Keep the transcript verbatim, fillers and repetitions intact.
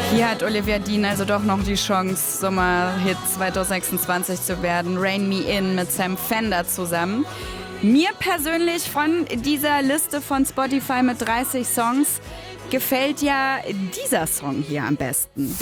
Hier hat Olivia Dean also doch noch die Chance, Sommerhit zwanzig sechsundzwanzig zu werden. Rain Me In mit Sam Fender zusammen. Mir persönlich von dieser Liste von Spotify mit dreißig Songs gefällt ja dieser Song hier am besten.